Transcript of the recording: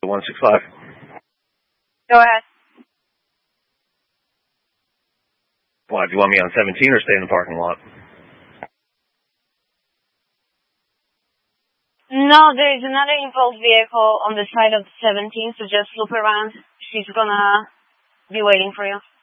to 165. Go ahead. Why, do you want me on 17 or stay in the parking lot? No, there is another impulse vehicle on the side of 17, so just loop around. She's gonna be waiting for you.